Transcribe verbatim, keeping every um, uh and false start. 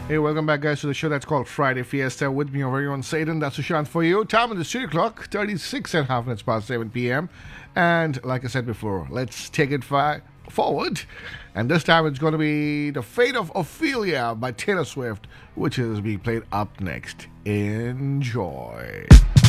Hey, welcome back, guys, to the show that's called Friday Fiesta with me, your very own Satan. That's Sushant for you. Time on the studio clock, thirty-six and a half minutes past seven p.m. And like I said before, let's take it fi- forward. And this time it's going to be The Fate of Ophelia by Taylor Swift, which is being played up next. Enjoy.